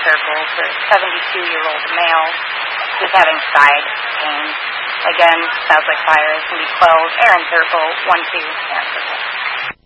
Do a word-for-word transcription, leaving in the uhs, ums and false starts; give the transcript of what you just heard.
Circle for seventy-two-year-old male who's having side pain. Again, Sounds Like Fire is going to be twelve. Aaron Circle, one two, Aaron Circle.